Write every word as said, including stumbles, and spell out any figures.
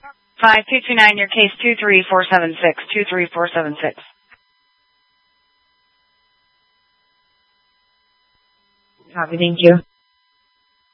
five two two nine, your case two three four seven six, two three four seven six. Copy, thank you.